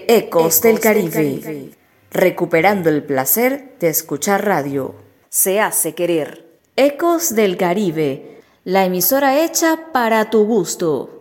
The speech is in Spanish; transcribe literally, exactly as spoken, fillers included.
Ecos del Caribe, recuperando el placer de escuchar radio. Se hace querer. Ecos del Caribe, la emisora hecha para tu gusto.